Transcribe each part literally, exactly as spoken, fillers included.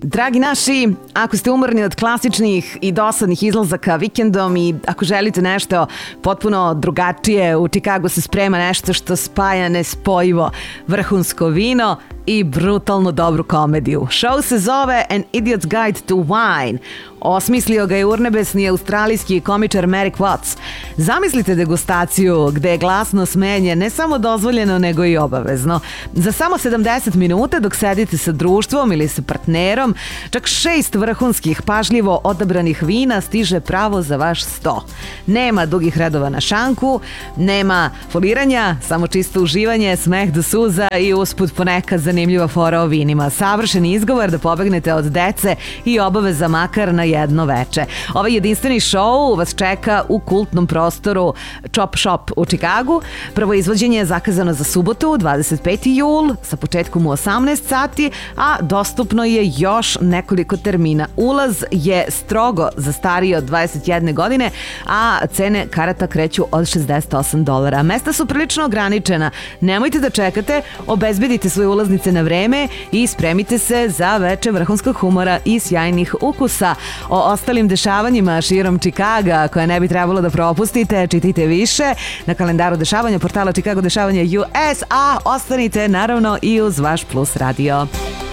Dragi naši, ako ste umorni od klasičnih i dosadnih izlazaka vikendom i ako želite nešto potpuno drugačije, u Čikagu se sprema nešto što spaja nespojivo vrhunsko vino i brutalno dobru komediju. Show se zove An Idiot's Guide to Wine. Osmislio ga je urnebesni australijski komičar Merrick Watts. Zamislite degustaciju gde je glasno smenje ne samo dozvoljeno nego i obavezno. Za samo sedamdeset minuta dok sedite sa društvom ili sa partnerom, čak šest vrhunskih pažljivo odabranih vina stiže pravo za vaš sto. Nema dugih redova na šanku, nema foliranja, samo čisto uživanje, smeh do suza i usput ponekad zanimljiva fora o vinima. Savršen izgovor da pobegnete od dece i obaveza makar na jedno veče. Ovaj jedinstveni show vas čeka u kultnom prostoru Chop Shop u Čikagu. Prvo izvođenje je zakazano za subotu, dvadeset peti jul, sa početkom u osamnaest sati, a dostupno je još nekoliko termina. Ulaz je strogo za starije od dvadeset jedne godine, a cene karata kreću od šezdeset osam dolara. Mesta su prilično ograničena. Nemojte da čekate, obezbedite svoje ulaznice na vreme i spremite se za veče vrhunskog humora i sjajnih ukusa. O ostalim dešavanjima širom Čikaga koje ne bi trebalo da propustite, čitajte više na kalendaru dešavanja portala Chicago Dešavanja U S, a ostanite naravno i uz vaš Plus radio.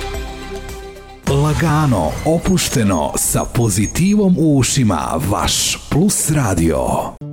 Lagano, opušteno, sa pozitivom u ušima, vaš Plus radio.